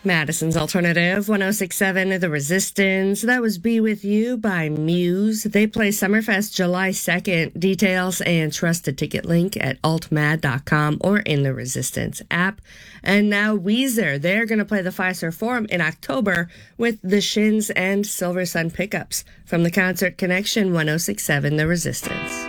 Madison's Alternative 1067 The Resistance. That was Be With You by Muse. They play Summerfest July 2nd. Details and trusted ticket link at altmad.com or in the Resistance app. And now Weezer. They're going to play the Fiserv Forum in October with the Shins and Silver Sun Pickups from the Concert Connection 1067 The Resistance.